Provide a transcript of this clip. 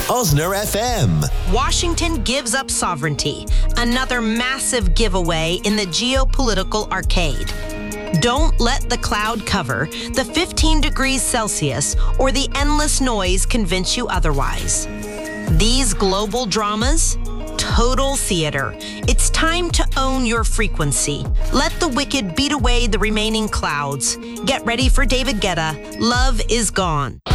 Osner FM. Washington gives up sovereignty. Another massive giveaway in the geopolitical arcade. Don't let the cloud cover, the 15 degrees Celsius, or the endless noise convince you otherwise. These global dramas? Total theater. It's time to own your frequency. Let the wicked beat away the remaining clouds. Get ready for David Guetta. Love is gone.